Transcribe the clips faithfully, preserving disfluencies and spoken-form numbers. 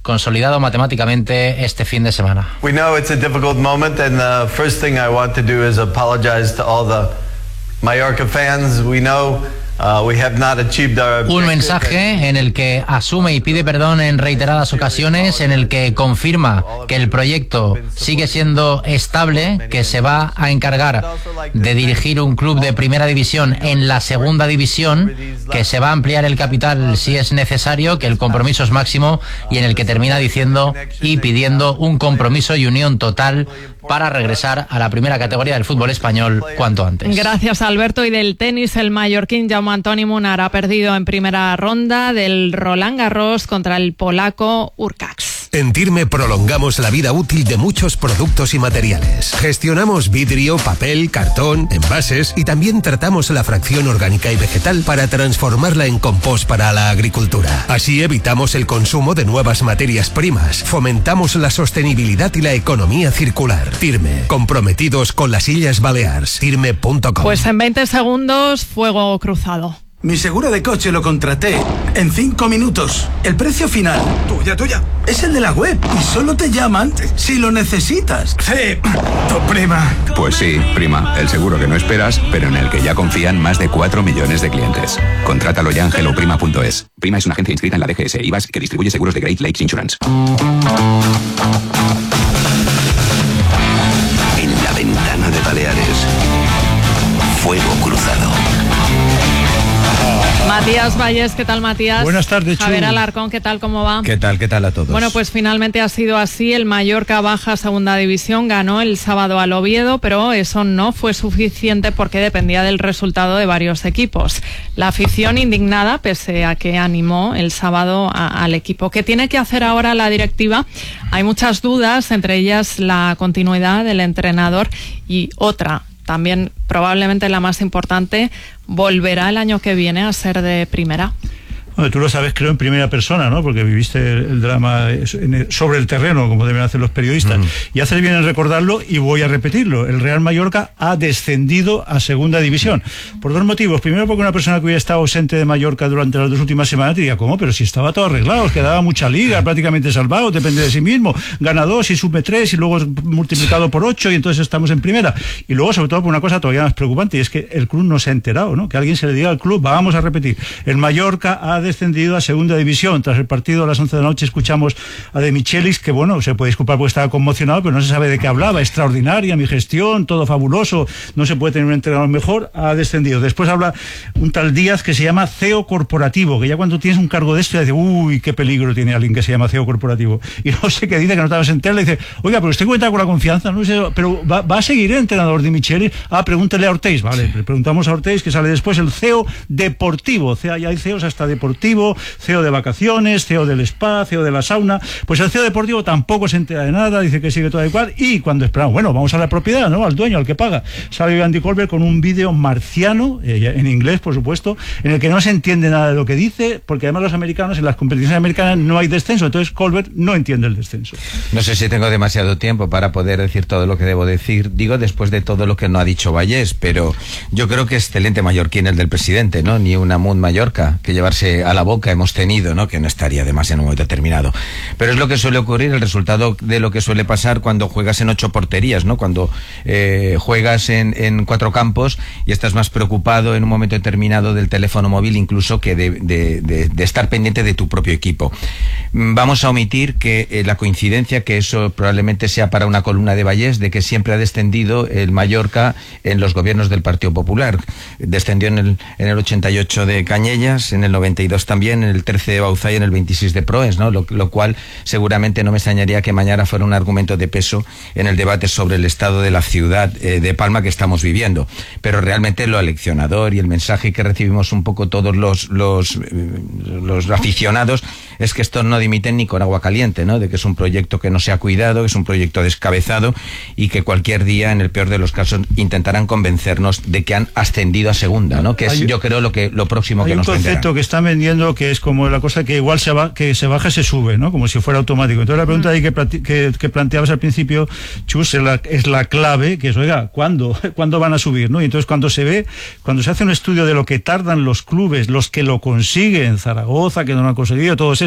consolidado matemáticamente este fin de semana. We know it's a difficult moment, and the first thing I want to do is apologize to all the Mallorca fans. We know Uh, we have not achieved our Un mensaje en el que asume y pide perdón en reiteradas ocasiones, en el que confirma que el proyecto sigue siendo estable, que se va a encargar de dirigir un club de primera división en la segunda división, que se va a ampliar el capital si es necesario, que el compromiso es máximo, y en el que termina diciendo y pidiendo un compromiso y unión total para regresar a la primera categoría del fútbol español cuanto antes. Gracias, Alberto. Y del tenis, el mallorquín Jaume Antoni Munar ha perdido en primera ronda del Roland Garros contra el polaco Urcax. En Tirme prolongamos la vida útil de muchos productos y materiales. Gestionamos vidrio, papel, cartón, envases y también tratamos la fracción orgánica y vegetal para transformarla en compost para la agricultura. Así evitamos el consumo de nuevas materias primas, fomentamos la sostenibilidad y la economía circular. Tirme, comprometidos con las Illes Balears. Tirme punto com. Pues en veinte segundos, fuego cruzado. Mi seguro de coche lo contraté en cinco minutos. El precio final, tuya, tuya, es el de la web y solo te llaman si lo necesitas. Sí, tu prima. Pues sí, prima, el seguro que no esperas, pero en el que ya confían más de cuatro millones de clientes. Contrátalo ya en hello prima punto es. Prima es una agencia inscrita en la D G S I V A S que distribuye seguros de Great Lakes Insurance. En la ventana de Baleares, fuego cruzado. Matías Valles, ¿qué tal, Matías? Buenas tardes, Chu. Javier Alarcón, ¿qué tal, cómo va? ¿Qué tal, qué tal a todos? Bueno, pues finalmente ha sido así. El Mallorca baja a segunda división, ganó el sábado al Oviedo, pero eso no fue suficiente porque dependía del resultado de varios equipos. La afición indignada, pese a que animó el sábado a, al equipo. ¿Qué tiene que hacer ahora la directiva? Hay muchas dudas, entre ellas la continuidad del entrenador y otra, también probablemente la más importante, ¿volverá el año que viene a ser de primera? Bueno, tú lo sabes, creo, en primera persona, ¿no? Porque viviste el drama sobre el terreno, como deben hacer los periodistas. Uh-huh. Y haces bien en recordarlo, y voy a repetirlo. El Real Mallorca ha descendido a segunda división. Por dos motivos. Primero, porque una persona que hubiera estado ausente de Mallorca durante las dos últimas semanas te diría, ¿cómo? Pero si estaba todo arreglado, quedaba mucha liga, prácticamente salvado, depende de sí mismo. Gana dos y sube tres y luego es multiplicado por ocho y entonces estamos en primera. Y luego, sobre todo, por una cosa todavía más preocupante, y es que el club no se ha enterado, ¿no? Que alguien se le diga al club, vamos a repetir, el Mallorca ha descendido a segunda división. Tras el partido a las once de la noche escuchamos a De Michelis, que bueno, se puede disculpar porque estaba conmocionado, pero no se sabe de qué hablaba. Extraordinaria mi gestión, todo fabuloso, no se puede tener un entrenador mejor, ha descendido. Después habla un tal Díaz que se llama C E O corporativo, que ya cuando tienes un cargo de esto, ya dice, uy, qué peligro tiene alguien que se llama C E O corporativo. Y no sé qué dice, que no estaba enterado, le dice, oiga, pero usted cuenta con la confianza, no sé, pero va, va a seguir el entrenador De Michelis. Ah, pregúntele a Ortiz, vale, le preguntamos a Ortiz, que sale después el C E O deportivo, ya hay C E Os hasta deportivo, C E O de vacaciones, C E O del spa, C E O de la sauna. Pues el C E O deportivo tampoco se entera de nada, dice que sigue todo igual, y cuando esperamos, bueno, vamos a la propiedad, ¿no? Al dueño, al que paga. Sale Andy Colbert con un vídeo marciano, eh, en inglés, por supuesto, en el que no se entiende nada de lo que dice, porque además los americanos, en las competiciones americanas no hay descenso, entonces Colbert no entiende el descenso. No sé si tengo demasiado tiempo para poder decir todo lo que debo decir, digo, después de todo lo que no ha dicho Vallés, pero yo creo que excelente mallorquín el del presidente, ¿no? Ni una Mood Mallorca que llevarse a la boca hemos tenido, ¿no? Que no estaría de más en un momento determinado. Pero es lo que suele ocurrir, el resultado de lo que suele pasar cuando juegas en ocho porterías, ¿no? Cuando eh, juegas en, en cuatro campos y estás más preocupado en un momento determinado del teléfono móvil incluso que de, de, de, de estar pendiente de tu propio equipo. Vamos a omitir que eh, la coincidencia, que eso probablemente sea para una columna de Vallés, de que siempre ha descendido el Mallorca en los gobiernos del Partido Popular. Descendió en el, en el ochenta y ocho de Cañellas, en el noventa y dos también, en el trece de Bauzá y en el veintiséis de Proes, ¿no? Lo, lo cual seguramente no me extrañaría que mañana fuera un argumento de peso en el debate sobre el estado de la ciudad eh, de Palma que estamos viviendo. Pero realmente lo aleccionador y el mensaje que recibimos un poco todos los, los, los aficionados es que esto no dimiten ni con agua caliente, ¿no? De que es un proyecto que no se ha cuidado, que es un proyecto descabezado y que cualquier día, en el peor de los casos, intentarán convencernos de que han ascendido a segunda, ¿no? Que es, hay, yo creo, lo que lo próximo que nos venderán. Hay un concepto que están vendiendo que es como la cosa que igual se va, que se baja y se sube, ¿no? Como si fuera automático. Entonces la pregunta ahí que, que, que planteabas al principio, Chus, es la, es la clave, que es, oiga, ¿cuándo? ¿Cuándo van a subir, no? Y entonces cuando se ve, cuando se hace un estudio de lo que tardan los clubes, los que lo consiguen, Zaragoza, que no lo han conseguido, todos estos,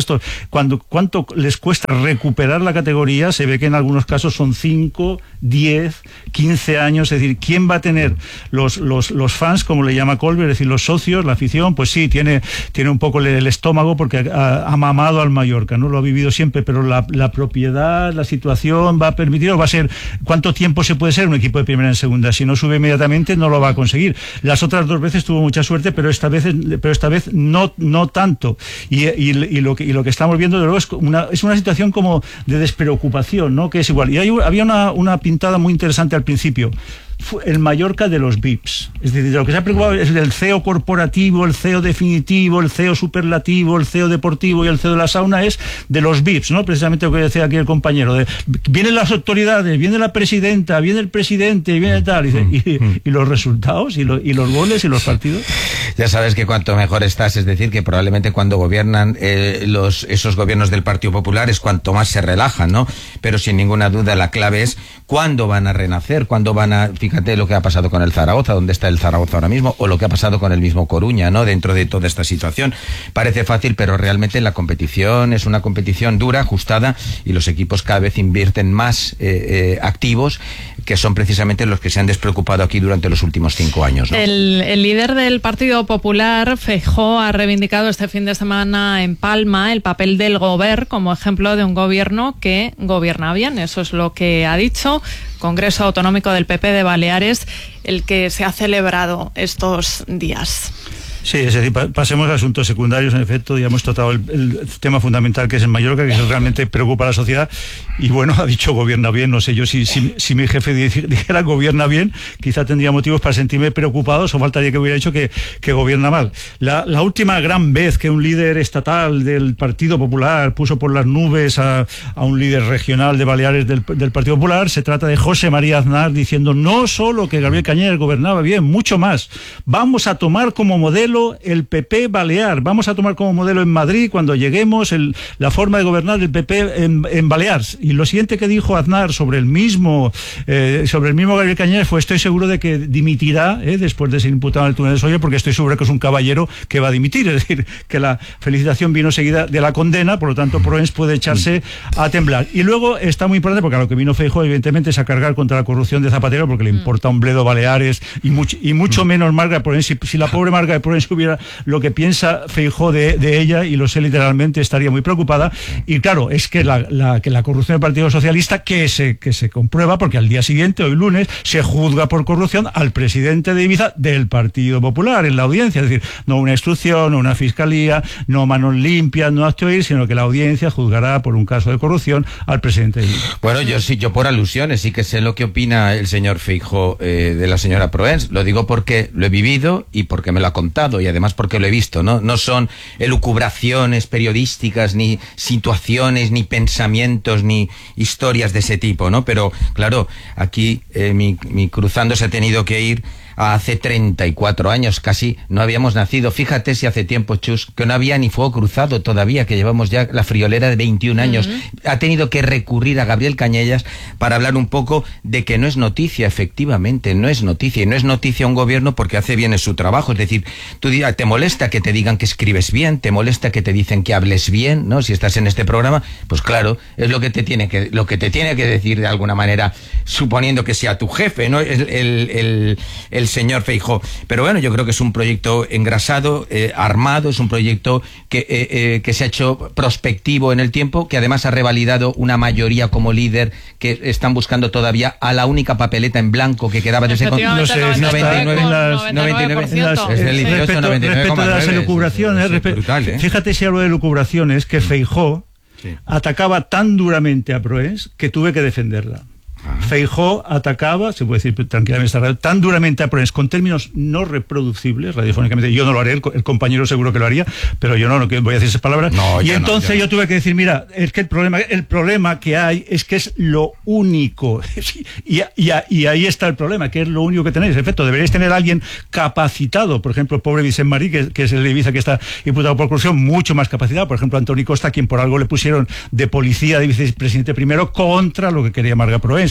esto, cuando cuánto les cuesta recuperar la categoría, se ve que en algunos casos son cinco, diez, quince años, es decir, ¿quién va a tener los, los, los fans, como le llama Colbert, es decir, los socios, la afición? Pues sí, tiene, tiene un poco el estómago porque ha, ha mamado al Mallorca, no lo ha vivido siempre, pero la, la propiedad, la situación va a permitir, o va a ser, ¿cuánto tiempo se puede ser un equipo de primera en segunda? Si no sube inmediatamente no lo va a conseguir. Las otras dos veces tuvo mucha suerte, pero esta vez, pero esta vez no, no tanto. Y, y, y, lo que, y lo que estamos viendo de luego es una, es una situación como de despreocupación, ¿no? Que es igual. Y hay, había una, una pintada muy interesante al principio. El Mallorca de los V I Ps, es decir, de lo que se ha preocupado es el C E O corporativo, el C E O definitivo, el C E O superlativo, el C E O deportivo y el C E O de la sauna es de los V I Ps, ¿no? Precisamente lo que decía aquí el compañero, de, vienen las autoridades, viene la presidenta, viene el presidente, viene tal, y, y, y los resultados, y, lo, y los goles y los partidos. Ya sabes que cuanto mejor estás, es decir, que probablemente cuando gobiernan eh, los esos gobiernos del Partido Popular es cuanto más se relajan, ¿no? Pero sin ninguna duda la clave es cuándo van a renacer, cuándo van a... Fíjate lo que ha pasado con el Zaragoza, dónde está el Zaragoza ahora mismo, o lo que ha pasado con el mismo Coruña, ¿no? Dentro de toda esta situación. Parece fácil, pero realmente la competición es una competición dura, ajustada, y los equipos cada vez invierten más eh, eh, activos, que son precisamente los que se han despreocupado aquí durante los últimos cinco años, ¿no? El, el líder del Partido Popular, Feijóo, ha reivindicado este fin de semana en Palma el papel del Govern como ejemplo de un gobierno que gobierna bien. Eso es lo que ha dicho. Congreso Autonómico del P P de Baleares, el que se ha celebrado estos días. Sí, es decir, pasemos a asuntos secundarios. En efecto, ya hemos tratado el, el tema fundamental, que es en Mallorca, que es realmente preocupa a la sociedad. Y bueno, ha dicho gobierna bien. No sé yo si, si, si mi jefe dijera gobierna bien, quizá tendría motivos para sentirme preocupado, o faltaría que hubiera dicho que, que gobierna mal. La, la última gran vez que un líder estatal del Partido Popular puso por las nubes a, a un líder regional de Baleares del, del Partido Popular, se trata de José María Aznar, diciendo no solo que Gabriel Cañellas gobernaba bien, mucho más. Vamos a tomar como modelo el P P balear, vamos a tomar como modelo en Madrid cuando lleguemos el, la forma de gobernar del P P en, en Baleares. Y lo siguiente que dijo Aznar sobre el mismo eh, sobre el mismo Gabriel Cañellas fue: estoy seguro de que dimitirá eh, después de ser imputado en el túnel de Sóller, porque estoy seguro que es un caballero que va a dimitir. Es decir, que la felicitación vino seguida de la condena, por lo tanto Proens puede echarse a temblar. Y luego está muy importante, porque a lo que vino Feijóo evidentemente es a cargar contra la corrupción de Zapatero, porque le importa un bledo Baleares y mucho, y mucho menos Marga Proens. Si, si la pobre Marga Proens hubiera lo que piensa Feijóo de, de ella, y lo sé literalmente, estaría muy preocupada. Y claro, es que la, la, que la corrupción del Partido Socialista, que se, que se comprueba, porque al día siguiente, hoy lunes, se juzga por corrupción al presidente de Ibiza del Partido Popular en la audiencia. Es decir, no una instrucción, no una fiscalía, no manos limpias, no acto de ir, sino que la audiencia juzgará por un caso de corrupción al presidente de Ibiza. Bueno, yo sí, yo por alusiones sí que sé lo que opina el señor Feijóo eh, de la señora Proens. Lo digo porque lo he vivido y porque me lo ha contado, y además porque lo he visto, ¿no? No son elucubraciones periodísticas, ni situaciones, ni pensamientos, ni historias de ese tipo, ¿no? Pero, claro, aquí eh, mi, mi cruzando se ha tenido que ir a hace treinta y cuatro años, casi no habíamos nacido. Fíjate si hace tiempo, Chus, que no había ni fuego cruzado todavía, que llevamos ya la friolera de veintiún años. Uh-huh. Ha tenido que recurrir a Gabriel Cañellas para hablar un poco de que no es noticia, efectivamente, no es noticia. Y no es noticia un gobierno porque hace bien su trabajo. Es decir, tú dirás, te molesta que te digan que escribes bien, te molesta que te dicen que hables bien, ¿no? Si estás en este programa, pues claro, es lo que te tiene que, lo que te tiene que decir de alguna manera, suponiendo que sea tu jefe, ¿no? El, el, el, el señor Feijóo. Pero bueno, yo creo que es un proyecto engrasado, eh, armado, es un proyecto que, eh, eh, que se ha hecho prospectivo en el tiempo, que además ha revalidado una mayoría como líder, que están buscando todavía a la única papeleta en blanco que quedaba de ese con... No sé, noventa y nueve, las, noventa y nueve, es el dieciocho, noventa y nueve, respecto de las elucubraciones, es, es brutal, ¿eh? Fíjate si hablo de elucubraciones, que Feijóo sí. atacaba tan duramente a Proens que tuve que defenderla. Feijóo atacaba, se puede decir tranquilamente, tan duramente a Proens, con términos no reproducibles radiofónicamente. Yo no lo haré, el, el compañero seguro que lo haría, pero yo no, no voy a decir esas palabras. No, y entonces no, yo, yo tuve que decir, mira, es que el problema, el problema que hay es que es lo único. Y, y, y ahí está el problema, que es lo único que tenéis. En efecto, deberéis tener a alguien capacitado, por ejemplo, el pobre Vicent Marí, que, que es el de Ibiza, que está imputado por corrupción, mucho más capacitado. Por ejemplo, Antoni Costa, quien por algo le pusieron de policía de vicepresidente primero contra lo que quería Marga Proens.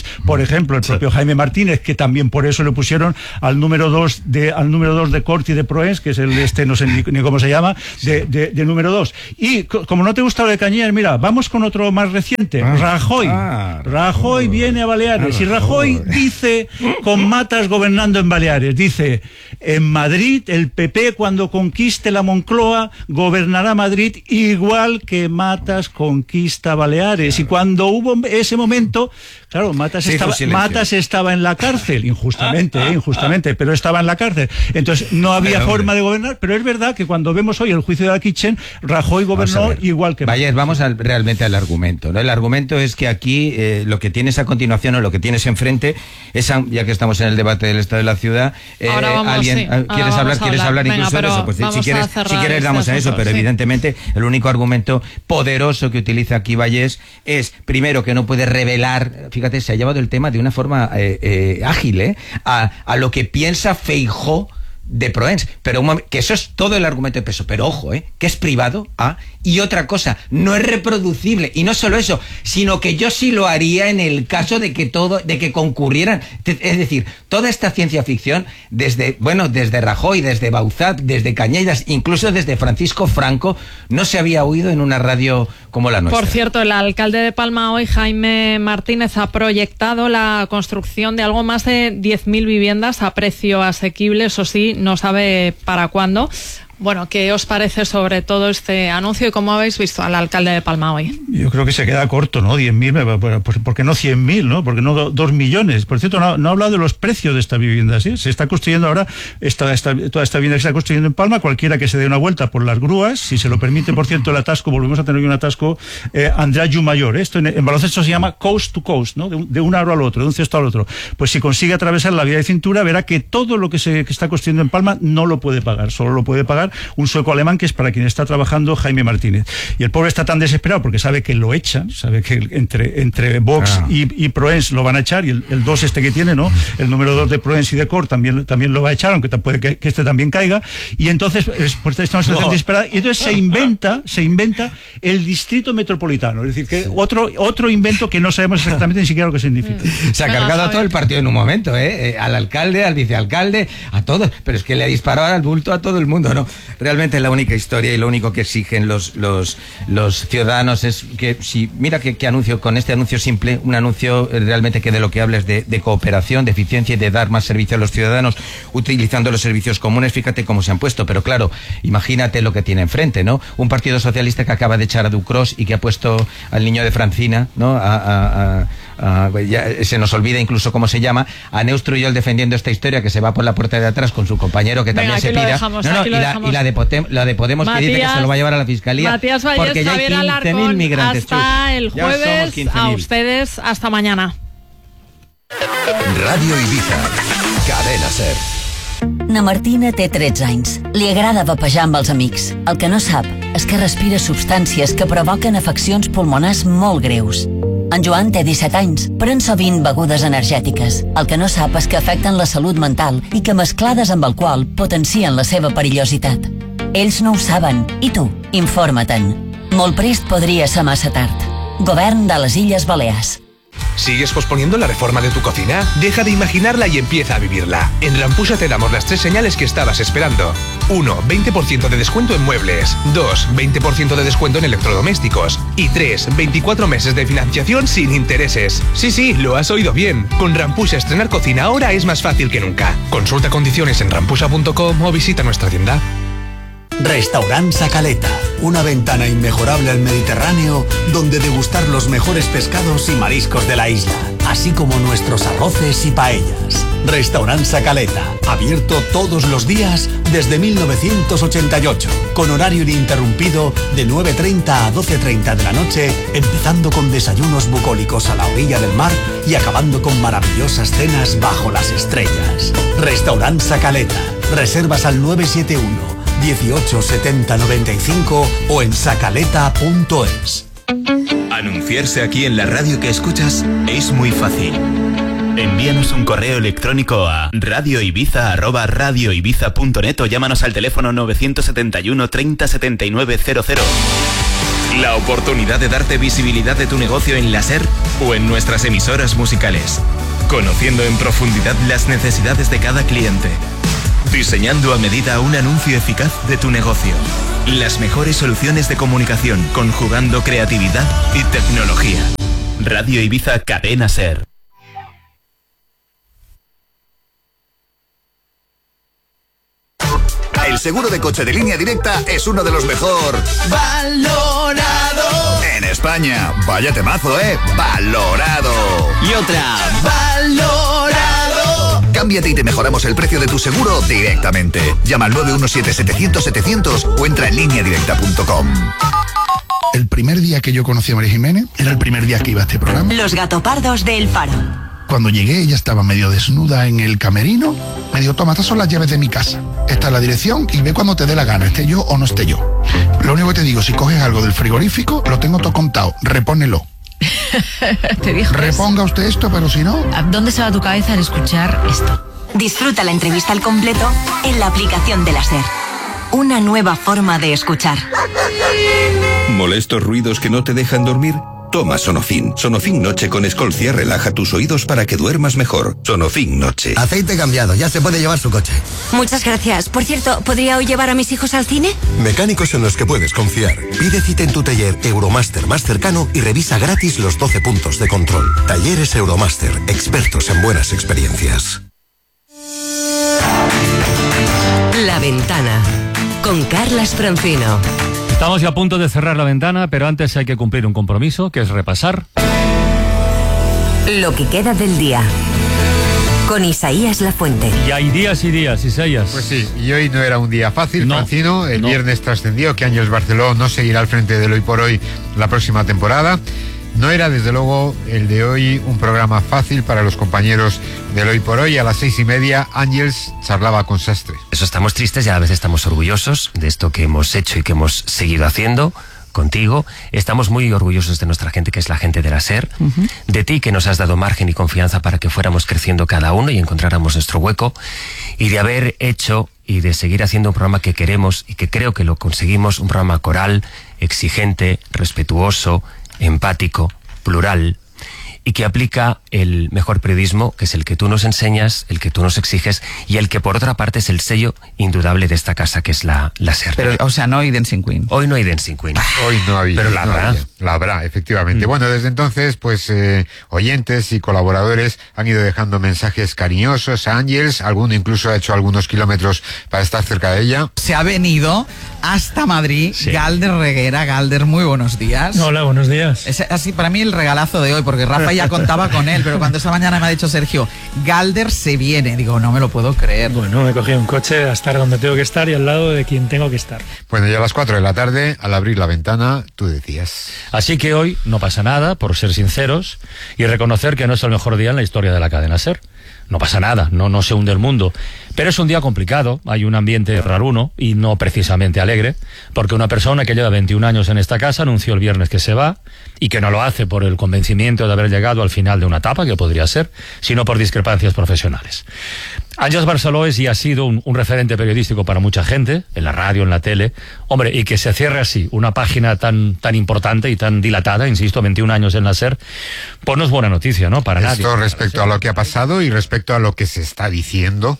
por ejemplo, el propio Jaime Martínez, que también por eso le pusieron al número dos de al número dos de Corti de Proens, que es el este, no sé ni, ni cómo se llama, de, de, de número dos. Y co- como no te gusta lo de Cañellas, mira, vamos con otro más reciente, ah, Rajoy. Ah, Rajoy viene a Baleares, ah, y Rajoy dice, con Matas gobernando en Baleares, dice, en Madrid el P P cuando conquiste la Moncloa gobernará Madrid igual que Matas conquista Baleares. Y cuando hubo ese momento, claro, Matas, sí, estaba, Matas estaba en la cárcel, injustamente, eh, injustamente, pero estaba en la cárcel. Entonces no había pero, forma de gobernar, pero es verdad que cuando vemos hoy el juicio de la Kitchen, Rajoy gobernó igual que Matas. Vaya, vamos al, realmente al argumento, ¿no? El argumento es que aquí eh, lo que tienes a continuación o lo que tienes enfrente es, ya que estamos en el debate del estado de la ciudad, eh, vamos, alguien, sí. ¿quieres hablar? hablar? ¿Quieres hablar Venga, incluso de eso? Pues si quieres, si quieres damos a eso, pero sí. Evidentemente el único argumento poderoso que utiliza aquí Vallés es, primero, que no puede revelar, fíjate, se ha llevado el tema de una forma eh, eh, ágil, ¿eh? A, a lo que piensa Feijóo de Proens, pero un que eso es todo el argumento de peso, pero ojo, ¿eh? Que es privado, ¿ah? Y otra cosa, no es reproducible, y no solo eso, sino que yo sí lo haría en el caso de que todo, de que concurrieran, es decir, toda esta ciencia ficción, desde, bueno, desde Rajoy, desde Bauzat, desde Cañellas, incluso desde Francisco Franco, no se había oído en una radio como la nuestra. Por cierto, el alcalde de Palma hoy, Jaime Martínez, ha proyectado la construcción de algo más de diez mil viviendas a precio asequible, eso sí, no sabe para cuándo. Bueno, ¿qué os parece sobre todo este anuncio y cómo habéis visto al alcalde de Palma hoy? Yo creo que se queda corto, ¿no? diez mil, ¿por qué no cien mil, no? ¿Por qué no dos millones? Por cierto, no, no ha hablado de los precios de esta vivienda, ¿sí? Se está construyendo ahora, esta, esta, toda esta vivienda que se está construyendo en Palma, cualquiera que se dé una vuelta por las grúas, si se lo permite, por cierto, el atasco, volvemos a tener un atasco, eh, Andrea Yumayor, esto en, en baloncesto se llama coast to coast, ¿no? De un, de un aro al otro, de un cesto al otro. Pues si consigue atravesar la vía de cintura, verá que todo lo que se que está construyendo en Palma no lo puede pagar, solo lo puede pagar un sueco alemán, que es para quien está trabajando Jaime Martínez. Y el pobre está tan desesperado porque sabe que lo echan, sabe que entre, entre Vox ah. y, y Proens lo van a echar, y el, el dos este que tiene, ¿no? El número dos de Proens y de Cor también, también lo va a echar, aunque puede que, que este también caiga, y entonces es, pues, está en una situación no. desesperada, y entonces se inventa, se inventa el distrito metropolitano, es decir, que sí. otro, otro invento que no sabemos exactamente ni siquiera lo que significa. Se ha cargado a todo el partido en un momento, ¿eh? Eh, al alcalde, al vicealcalde, a todos, pero es que le ha disparado al bulto a todo el mundo, ¿no? Realmente la única historia y lo único que exigen los los los ciudadanos es que si mira que, que anuncio con este anuncio simple, un anuncio realmente que de lo que habla es de, de cooperación, de eficiencia y de dar más servicio a los ciudadanos utilizando los servicios comunes. Fíjate cómo se han puesto, pero claro, imagínate lo que tiene enfrente, ¿no? Un partido socialista que acaba de echar a Ducros y que ha puesto al niño de Francina, ¿no? A, a, a Uh, ya se nos olvida incluso cómo se llama, a Neustro y yo defendiendo esta historia que se va por la puerta de atrás con su compañero que Venga, también se pira dejamos, no, no, y, la, y la de Potem, la de Podemos Matías, que dice que se lo va a llevar a la fiscalía Matías Vallés, porque ya hay quince mil migrantes hasta el jueves, a ustedes hasta mañana. Radio Ibiza, Cadena Ser. Na Martina té tretze anys. Li agrada vapejar amb els amics. El que no sap és que respira substàncies que provoquen afeccions pulmonars molt greus. En Joan té disset anys, pren sovint begudes energètiques. El que no sap és que afecten la salut mental i que mesclades amb alcohol potencien la seva perillositat. Ells no ho saben, i tu, informa-te'n. Molt prest podria ser massa tard. Govern de les Illes Balears. ¿Sigues posponiendo la reforma de tu cocina? Deja de imaginarla y empieza a vivirla. En Rampusa te damos las tres señales que estabas esperando. uno. veinte por ciento de descuento en muebles. dos. veinte por ciento de descuento en electrodomésticos. Y tres. veinticuatro meses de financiación sin intereses. Sí, sí, lo has oído bien. Con Rampusa estrenar cocina ahora es más fácil que nunca. Consulta condiciones en rampusa punto com o visita nuestra tienda. Restaurant Sacaleta, una ventana inmejorable al Mediterráneo donde degustar los mejores pescados y mariscos de la isla, así como nuestros arroces y paellas. Restaurant Sacaleta, abierto todos los días desde mil novecientos ochenta y ocho, con horario ininterrumpido de nueve treinta a doce treinta de la noche, empezando con desayunos bucólicos a la orilla del mar y acabando con maravillosas cenas bajo las estrellas. Restaurant Sacaleta, reservas al nueve siete uno dieciocho setenta noventa y cinco o en sacaleta punto es. Anunciarse aquí en la radio que escuchas es muy fácil. Envíanos un correo electrónico a radioibiza arroba radioibiza punto net o llámanos al teléfono novecientos setenta y uno treinta setenta y nueve cero cero. La oportunidad de darte visibilidad de tu negocio en la SER o en nuestras emisoras musicales. Conociendo en profundidad las necesidades de cada cliente. Diseñando a medida un anuncio eficaz de tu negocio. Las mejores soluciones de comunicación, conjugando creatividad y tecnología. Radio Ibiza Cadena SER. El seguro de coche de Línea Directa es uno de los mejor valorado en España. Vaya temazo, ¿eh? Valorado. Y otra, valorado. Cámbiate y te mejoramos el precio de tu seguro directamente. Llama al nueve uno siete, setecientos, setecientos o entra en línea directa punto com. El primer día que yo conocí a María Jiménez era el primer día que iba a este programa. Los gatopardos del Faro. Cuando llegué, ella estaba medio desnuda en el camerino. Me dijo, toma, estas son las llaves de mi casa. Esta es la dirección y ve cuando te dé la gana, esté yo o no esté yo. Lo único que te digo, si coges algo del frigorífico, lo tengo todo contado, repónelo. Te dijo Reponga eso. usted esto, pero si no... ¿A dónde se va tu cabeza al escuchar esto? Disfruta la entrevista al completo en la aplicación de la SER. Una nueva forma de escuchar. ¿Molestos ruidos que no te dejan dormir? Toma Sonofin. Sonofin Noche con Escolcia relaja tus oídos para que duermas mejor. Sonofin Noche. Aceite cambiado, ya se puede llevar su coche. Muchas gracias. Por cierto, ¿podría hoy llevar a mis hijos al cine? Mecánicos en los que puedes confiar. Pide cita en tu taller Euromaster más cercano y revisa gratis los doce puntos de control. Talleres Euromaster, expertos en buenas experiencias. La Ventana, con Carlas Francino. Estamos ya a punto de cerrar la ventana, pero antes hay que cumplir un compromiso, que es repasar lo que queda del día, con Isaías Lafuente. Y hay días y días, Isaías. Pues sí, y hoy no era un día fácil, no, Francino. El no. viernes trascendió que Ángeles Barceló no seguirá al frente del Hoy por Hoy la próxima temporada. No era, desde luego, el de hoy un programa fácil para los compañeros del Hoy por Hoy. A las seis y media, Ángeles charlaba con Sastre. Eso, estamos tristes y a la vez estamos orgullosos de esto que hemos hecho y que hemos seguido haciendo contigo. Estamos muy orgullosos de nuestra gente, que es la gente de la SER, uh-huh. de ti, que nos has dado margen y confianza para que fuéramos creciendo cada uno y encontráramos nuestro hueco, y de haber hecho y de seguir haciendo un programa que queremos y que creo que lo conseguimos, un programa coral, exigente, respetuoso, empático, plural, y que aplica el mejor periodismo, que es el que tú nos enseñas, el que tú nos exiges, y el que por otra parte es el sello indudable de esta casa, que es la, la SER. Pero, o sea, no hay Dancing Queen. Hoy no hay Dancing Queen. Hoy no había. Pero la no habrá. había. La habrá, efectivamente. Mm. Bueno, desde entonces, pues, eh, oyentes y colaboradores han ido dejando mensajes cariñosos a Ángeles. Alguno incluso ha hecho algunos kilómetros para estar cerca de ella. Se ha venido hasta Madrid, sí. Galder Reguera. Galder, muy buenos días. Hola, buenos días. Es así para mí el regalazo de hoy, porque Rafa ya contaba con él, pero cuando esta mañana me ha dicho Sergio, Galder se viene, digo, no me lo puedo creer. Bueno, me he cogido un coche a estar donde tengo que estar y al lado de quien tengo que estar. Bueno, ya a las cuatro de la tarde, al abrir la ventana, tú decías... Así que hoy no pasa nada, por ser sinceros, y reconocer que no es el mejor día en la historia de la cadena SER. No pasa nada, no, no se hunde el mundo. Pero es un día complicado, hay un ambiente raruno y no precisamente alegre, porque una persona que lleva veintiún años en esta casa anunció el viernes que se va, y que no lo hace por el convencimiento de haber llegado al final de una etapa, que podría ser, sino por discrepancias profesionales. Ángeles Barceló es y ha sido un, un referente periodístico para mucha gente, en la radio, en la tele. Hombre, y que se cierre así una página tan, tan importante y tan dilatada, insisto, veintiún años en la SER, pues no es buena noticia, ¿no? Para nadie. Esto respecto a lo que ha pasado y respecto a lo que se está diciendo.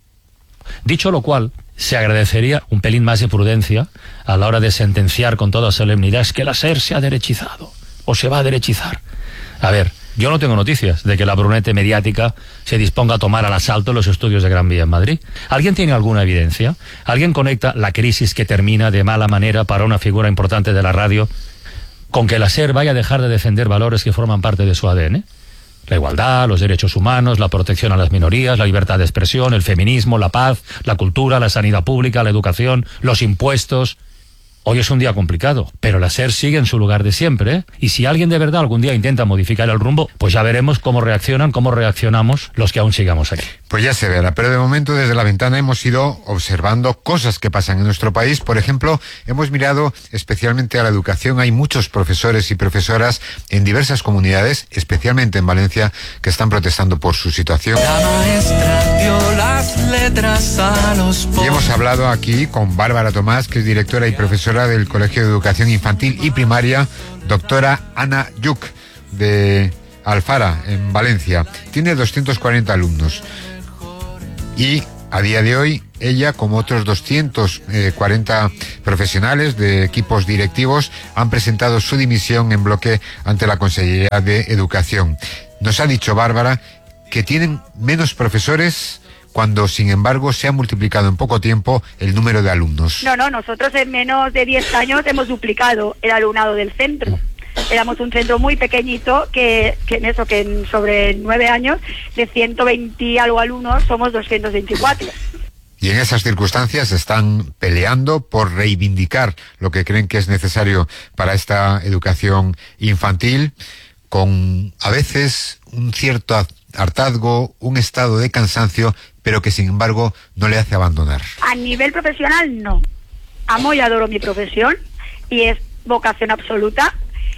Dicho lo cual, se agradecería un pelín más de prudencia a la hora de sentenciar con toda solemnidad que la SER se ha derechizado o se va a derechizar. A ver, yo no tengo noticias de que la brunete mediática se disponga a tomar al asalto los estudios de Gran Vía en Madrid. ¿Alguien tiene alguna evidencia? ¿Alguien conecta la crisis que termina de mala manera para una figura importante de la radio con que la SER vaya a dejar de defender valores que forman parte de su A D N? La igualdad, los derechos humanos, la protección a las minorías, la libertad de expresión, el feminismo, la paz, la cultura, la sanidad pública, la educación, los impuestos. Hoy es un día complicado, pero la SER sigue en su lugar de siempre, ¿eh? Y si alguien de verdad algún día intenta modificar el rumbo, pues ya veremos cómo reaccionan, cómo reaccionamos los que aún sigamos aquí. Pues ya se verá, pero de momento desde la ventana hemos ido observando cosas que pasan en nuestro país. Por ejemplo, hemos mirado especialmente a la educación. Hay muchos profesores y profesoras en diversas comunidades, especialmente en Valencia, que están protestando por su situación. La maestra dio las letras a los Y hemos hablado aquí con Bárbara Tomás, que es directora y profesora del Colegio de Educación Infantil y Primaria, doctora Ana Yuc, de Alfara, en Valencia. Tiene doscientos cuarenta alumnos. Y a día de hoy, ella, como otros doscientos cuarenta profesionales de equipos directivos, han presentado su dimisión en bloque ante la Consejería de Educación. Nos ha dicho Bárbara que tienen menos profesores cuando, sin embargo, se ha multiplicado en poco tiempo el número de alumnos. No, no, nosotros en menos de diez años hemos duplicado el alumnado del centro. Éramos un centro muy pequeñito que, que en eso, que en sobre nueve años, de ciento veinte y algo alumnos, somos doscientos veinticuatro. Y en esas circunstancias están peleando por reivindicar lo que creen que es necesario para esta educación infantil, con a veces un cierto hartazgo, un estado de cansancio, pero que sin embargo no le hace abandonar. A nivel profesional, no. Amo y adoro mi profesión y es vocación absoluta.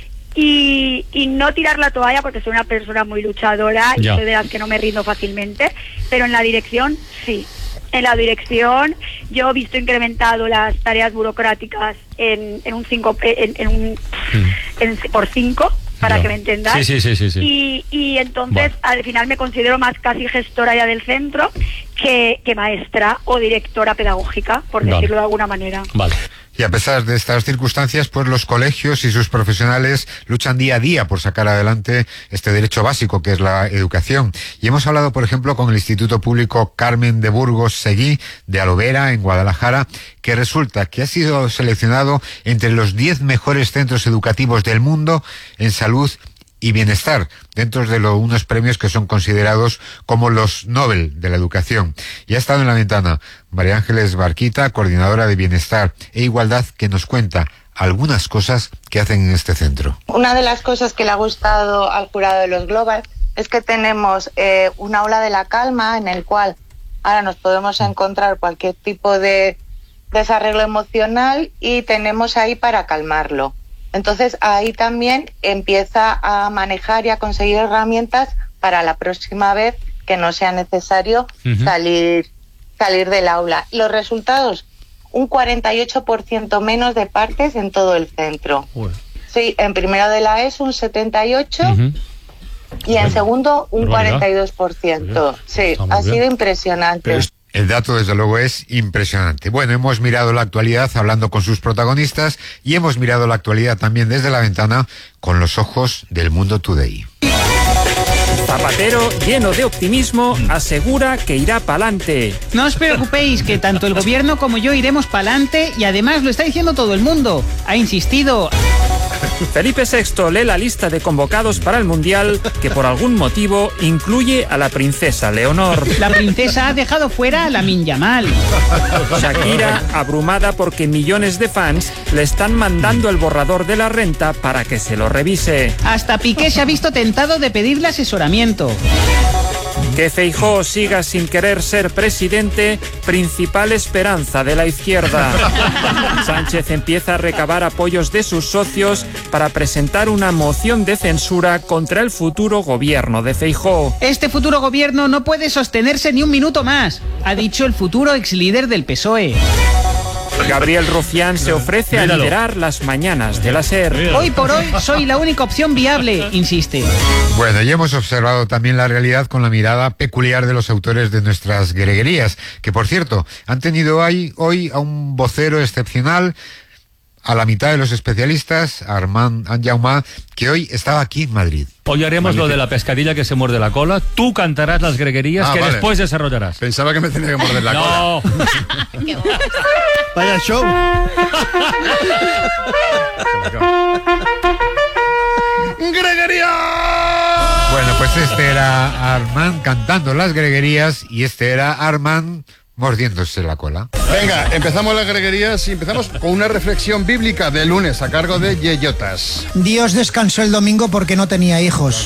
Y, y no tirar la toalla porque soy una persona muy luchadora y Ya. soy de las que no me rindo fácilmente, pero en la dirección sí. En la dirección yo he visto incrementado las tareas burocráticas en, en un cinco en, en un en- por cinco, para Ya. que me entendáis. Sí, sí, sí, sí, sí. Y, y entonces al final me considero más casi gestora ya del centro que, que maestra o directora pedagógica, por Vale. decirlo de alguna manera. Vale. Y a pesar de estas circunstancias, pues los colegios y sus profesionales luchan día a día por sacar adelante este derecho básico que es la educación. Y hemos hablado, por ejemplo, con el Instituto Público Carmen de Burgos Seguí, de Alovera, en Guadalajara, que resulta que ha sido seleccionado entre los diez mejores centros educativos del mundo en salud y bienestar, dentro de lo, unos premios que son considerados como los Nobel de la educación. Y ha estado en la ventana María Ángeles Barquita, coordinadora de Bienestar e Igualdad, que nos cuenta algunas cosas que hacen en este centro. Una de las cosas que le ha gustado al jurado de los Global es que tenemos eh, una aula de la calma en el cual ahora nos podemos encontrar cualquier tipo de desarreglo emocional y tenemos ahí para calmarlo. Entonces ahí también empieza a manejar y a conseguir herramientas para la próxima vez que no sea necesario Ujú. salir, salir del aula. Los resultados, un cuarenta y ocho por ciento menos de partes en todo el centro. Sí, en primero de la ESO un setenta y ocho por ciento y en segundo un barbaridad. cuarenta y dos por ciento. Sí, Está muy ha bien. sido impresionante. Pero es- el dato, desde luego, es impresionante. Bueno, hemos mirado la actualidad hablando con sus protagonistas y hemos mirado la actualidad también desde la ventana con los ojos del Mundo Today. Zapatero, lleno de optimismo, asegura que irá pa'lante. No os preocupéis, que tanto el gobierno como yo iremos pa'lante y además lo está diciendo todo el mundo. Ha insistido. Felipe sexto lee la lista de convocados para el Mundial que por algún motivo incluye a la princesa Leonor. La princesa ha dejado fuera a Lamine Yamal. Shakira, abrumada porque millones de fans le están mandando el borrador de la renta para que se lo revise. Hasta Piqué se ha visto tentado de pedirle asesoramiento. Que Feijóo siga sin querer ser presidente, principal esperanza de la izquierda. Sánchez empieza a recabar apoyos de sus socios para presentar una moción de censura contra el futuro gobierno de Feijóo. Este futuro gobierno no puede sostenerse ni un minuto más, ha dicho el futuro ex líder del P S O E. Gabriel Rufián se ofrece a Míralo. liderar las mañanas de la SER. Hoy por hoy soy la única opción viable, insiste. Bueno, y hemos observado también la realidad con la mirada peculiar de los autores de nuestras greguerías, que por cierto, han tenido ahí, hoy a un vocero excepcional, a la mitad de los especialistas, a Armand Anjaumá, que hoy estaba aquí en Madrid. Hoy haremos lo de la pescadilla que se muerde la cola. Tú cantarás las greguerías Ah, que vale. después desarrollarás. Pensaba que me tenía que morder la no. cola. Vaya show. Bueno, pues este era Armand cantando las greguerías y este era Armand mordiéndose la cola. Venga, empezamos las greguerías y empezamos con una reflexión bíblica de lunes a cargo de Yeyotas. Dios descansó el domingo porque no tenía hijos.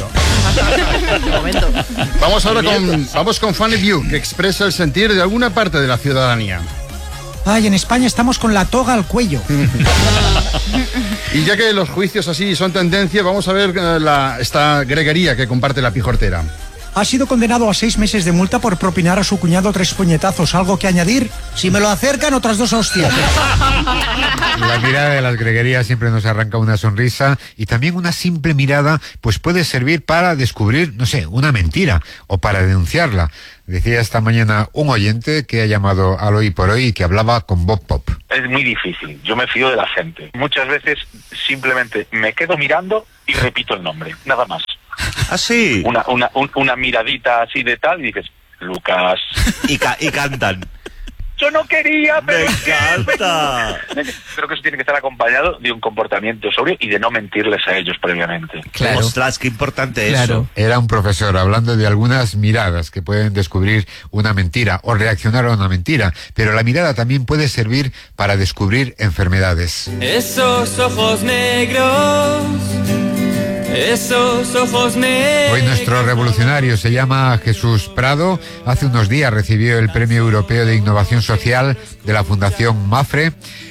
Vamos ahora con, vamos con Funny View, que expresa el sentir de alguna parte de la ciudadanía. Ay, en España estamos con la toga al cuello. Y ya que los juicios así son tendencia, vamos a ver uh, la, esta greguería que comparte la Pijortera. Ha sido condenado a seis meses de multa por propinar a su cuñado tres puñetazos. ¿Algo que añadir? Si me lo acercan, otras dos hostias. La mirada de las greguerías siempre nos arranca una sonrisa, y también una simple mirada pues puede servir para descubrir, no sé, una mentira o para denunciarla. Decía esta mañana un oyente que ha llamado al Hoy por Hoy y que hablaba con Bob Pop. Es muy difícil, yo me fío de la gente. Muchas veces simplemente me quedo mirando y repito el nombre, nada más. ¿Ah, sí? Una, una, un, una miradita así de tal y dices, Lucas. Y, ca y cantan. Yo no quería, pero... ¡Me encanta! Creo que eso tiene que estar acompañado de un comportamiento sobrio y de no mentirles a ellos previamente. Claro. Ostras, qué importante Claro. eso. Era un profesor hablando de algunas miradas que pueden descubrir una mentira o reaccionar a una mentira, pero la mirada también puede servir para descubrir enfermedades. Esos ojos negros, esos ojos negros. Hoy nuestro revolucionario se llama Jesús Prado. Hace unos días recibió el Premio Europeo de Innovación Social de la Fundación MAFRE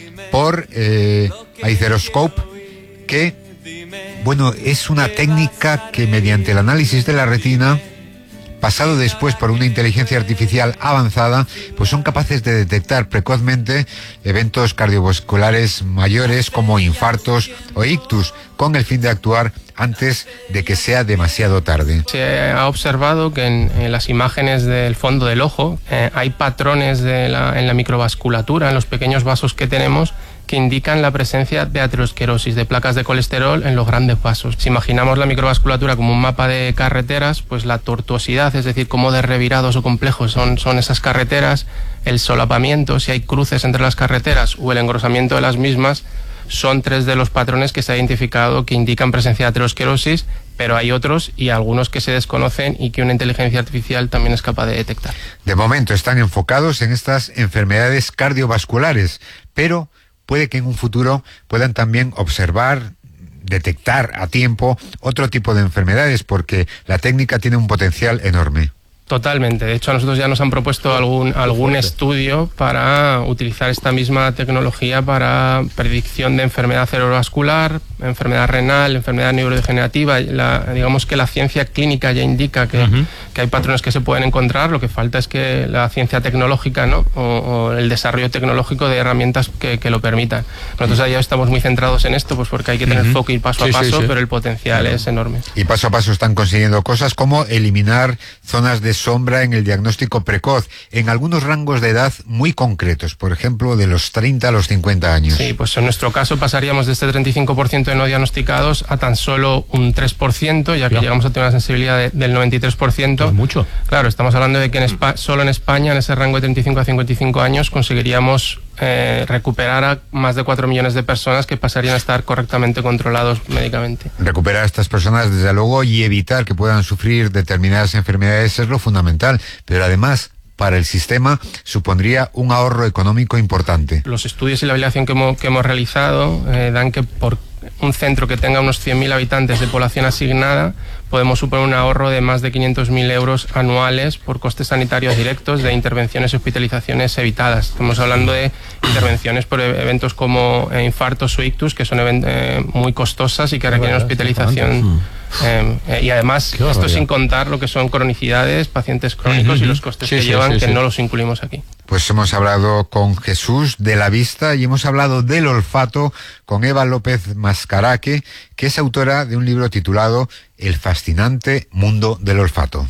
por eh, Aitheroscope, que, bueno, es una técnica que mediante el análisis de la retina, pasado después por una inteligencia artificial avanzada, pues son capaces de detectar precozmente eventos cardiovasculares mayores como infartos o ictus, con el fin de actuar antes de que sea demasiado tarde. Se ha observado que en, en las imágenes del fondo del ojo eh, hay patrones de la, en la microvasculatura, en los pequeños vasos que tenemos, que indican la presencia de aterosclerosis, de placas de colesterol en los grandes vasos. Si imaginamos la microvasculatura como un mapa de carreteras, pues la tortuosidad, es decir, cómo de revirados o complejos son, son esas carreteras, el solapamiento, si hay cruces entre las carreteras o el engrosamiento de las mismas, son tres de los patrones que se ha identificado que indican presencia de aterosclerosis, pero hay otros y algunos que se desconocen y que una inteligencia artificial también es capaz de detectar. De momento están enfocados en estas enfermedades cardiovasculares, pero puede que en un futuro puedan también observar, detectar a tiempo otro tipo de enfermedades, porque la técnica tiene un potencial enorme. Totalmente. De hecho, a nosotros ya nos han propuesto algún, algún estudio para utilizar esta misma tecnología para predicción de enfermedad cerebrovascular, enfermedad renal, enfermedad neurodegenerativa. La, digamos que la ciencia clínica ya indica que, uh-huh. que hay patrones que se pueden encontrar. Lo que falta es que la ciencia tecnológica, ¿no? o, o el desarrollo tecnológico de herramientas que, que lo permitan. Nosotros ya estamos muy centrados en esto, pues porque hay que tener uh-huh. foco y paso sí, a paso, sí, sí. pero el potencial uh-huh. es enorme. Y paso a paso están consiguiendo cosas como eliminar zonas de sombra en el diagnóstico precoz en algunos rangos de edad muy concretos, por ejemplo de los treinta a los cincuenta años. Sí, pues en nuestro caso pasaríamos de este treinta y cinco por ciento de no diagnosticados a tan solo un tres por ciento, ya que ya. llegamos a tener una sensibilidad de, del noventa y tres por ciento. Es mucho. Claro, estamos hablando de que en Espa- solo en España, en ese rango de treinta y cinco a cincuenta y cinco años, conseguiríamos eh, recuperar a más de cuatro millones de personas que pasarían a estar correctamente controlados médicamente. Recuperar a estas personas, desde luego, y evitar que puedan sufrir determinadas enfermedades es lo fundamental, pero además, para el sistema supondría un ahorro económico importante. Los estudios y la validación que hemos, que hemos realizado eh, dan que por un centro que tenga unos cien mil habitantes de población asignada podemos suponer un ahorro de más de quinientos mil euros anuales por costes sanitarios directos de intervenciones y hospitalizaciones evitadas. Estamos hablando de intervenciones por eventos como eh, infartos o ictus, que son eh, muy costosas y que requieren hospitalización. Eh, eh, y además, esto sin contar lo que son cronicidades, pacientes crónicos uh-huh. y los costes sí, que sí, llevan, sí, que sí. no los incluimos aquí. Pues hemos hablado con Jesús de la vista y hemos hablado del olfato con Eva López Mascaraque, que es autora de un libro titulado El fascinante mundo del olfato.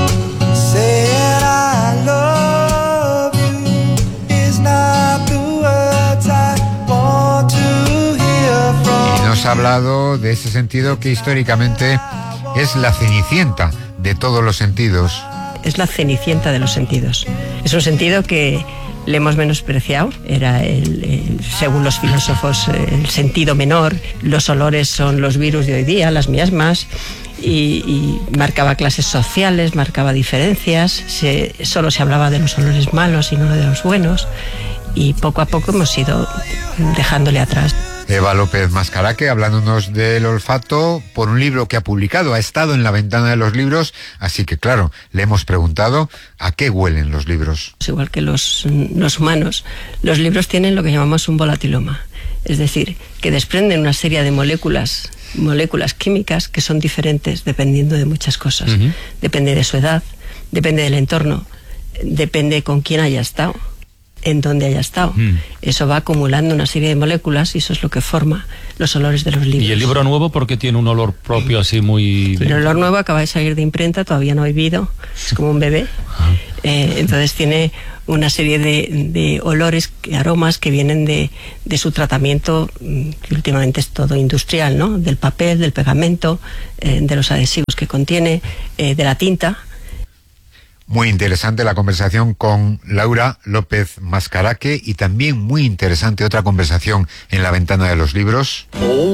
Y nos ha hablado de ese sentido que históricamente es la cenicienta de todos los sentidos. Es la cenicienta de los sentidos. Es un sentido que le hemos menospreciado. Era, el, el, según los filósofos, el sentido menor. Los olores son los virus de hoy día, las miasmas. y, y marcaba clases sociales, marcaba diferencias, se, solo se hablaba de los olores malos y no de los buenos, y poco a poco hemos ido dejándole atrás. Eva López Mascaraque, hablándonos del olfato por un libro que ha publicado, ha estado en la ventana de los libros, así que claro, le hemos preguntado a qué huelen los libros. Es igual que los, los humanos, los libros tienen lo que llamamos un volatiloma, es decir, que desprenden una serie de moléculas, moléculas químicas que son diferentes dependiendo de muchas cosas. Uh-huh. Depende de su edad, depende del entorno, depende con quién haya estado, en dónde haya estado. Mm. Eso va acumulando una serie de moléculas y eso es lo que forma los olores de los libros. ¿Y el libro nuevo por qué tiene un olor propio así muy...? El olor nuevo acaba de salir de imprenta, todavía no ha vivido, es como un bebé. Ah. Eh, entonces tiene una serie de, de olores, aromas que vienen de, de su tratamiento, que últimamente es todo industrial, ¿no? Del papel, del pegamento, eh, de los adhesivos que contiene, eh, de la tinta. Muy interesante la conversación con Laura López Mascaraque y también muy interesante otra conversación en la ventana de los libros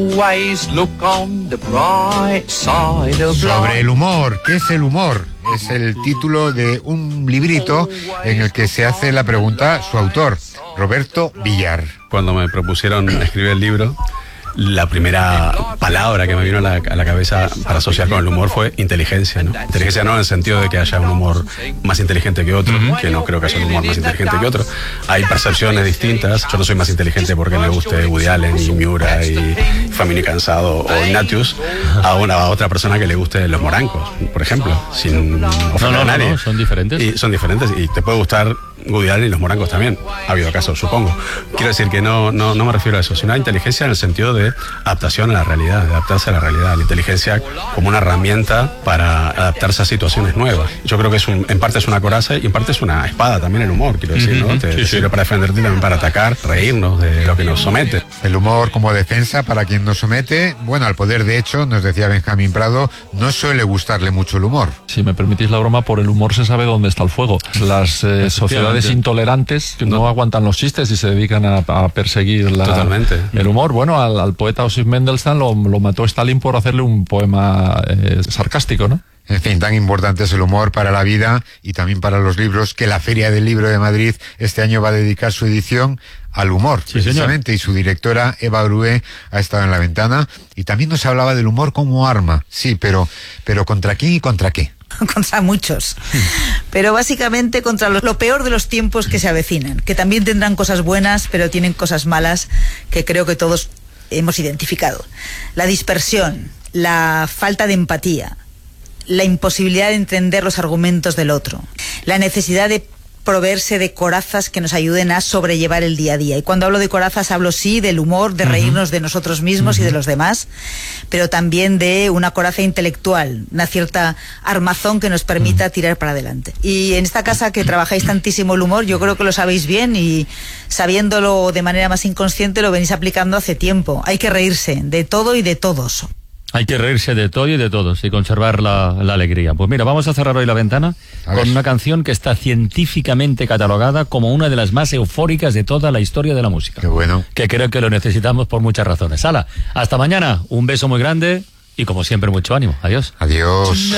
sobre el humor. ¿Qué es el humor? Es el título de un librito en el que se hace la pregunta su autor, Roberto Villar. Cuando me propusieron escribir el libro, la primera palabra que me vino a la, a la cabeza para asociar con el humor fue inteligencia, ¿no? Inteligencia no en el sentido de que haya un humor más inteligente que otro, uh-huh. que no creo que haya un humor más inteligente que otro. Hay percepciones distintas. Yo no soy más inteligente porque me guste Woody Allen y Miura y Famini Cansado o Ignatius a una a otra persona que le guste Los Morancos, por ejemplo, sin ofender no, no, a nadie. No, no, son diferentes. Y son diferentes y te puede gustar Woody Allen y Los Morancos también. Ha habido casos, supongo. Quiero decir que no, no, no me refiero a eso, sino a inteligencia en el sentido de adaptación a la realidad, de adaptarse a la realidad. La inteligencia como una herramienta para adaptarse a situaciones nuevas. Yo creo que es un, en parte es una coraza y en parte es una espada también el humor, quiero decir, ¿no? Te, sí, te sirve sí. para defenderte y también para atacar, reírnos de lo que nos somete. El humor como defensa para quien nos somete. Bueno, al poder, de hecho, nos decía Benjamín Prado, no suele gustarle mucho el humor. Si me permitís la broma, por el humor se sabe dónde está el fuego. Las eh, sociedades intolerantes que no, no aguantan los chistes y se dedican a, a perseguir la, Totalmente. el humor. Bueno, al, al poeta Osip Mendelstam lo, lo mató Stalin por hacerle un poema eh, sarcástico, ¿no? En fin, tan importante es el humor para la vida y también para los libros, que la Feria del Libro de Madrid este año va a dedicar su edición al humor, sí, precisamente, señor. Y su directora, Eva Brué, ha estado en la ventana y también nos hablaba del humor como arma. Sí, pero, pero ¿contra quién y contra qué? Contra muchos, pero básicamente contra lo, lo peor de los tiempos que se avecinan, que también tendrán cosas buenas, pero tienen cosas malas que creo que todos hemos identificado. La dispersión, la falta de empatía, la imposibilidad de entender los argumentos del otro, la necesidad de proveerse de corazas que nos ayuden a sobrellevar el día a día. Y cuando hablo de corazas hablo sí del humor, de reírnos uh-huh. de nosotros mismos uh-huh. y de los demás, pero también de una coraza intelectual, una cierta armazón que nos permita uh-huh. tirar para adelante. Y en esta casa que trabajáis tantísimo el humor, yo creo que lo sabéis bien y sabiéndolo de manera más inconsciente lo venís aplicando hace tiempo. Hay que reírse de todo y de todos. Hay que reírse de todo y de todos y conservar la, la alegría. Pues mira, vamos a cerrar hoy la ventana con una canción que está científicamente catalogada como una de las más eufóricas de toda la historia de la música. Qué bueno. Que creo que lo necesitamos por muchas razones. ¡Hala! Hasta mañana. Un beso muy grande y como siempre mucho ánimo. Adiós. Adiós.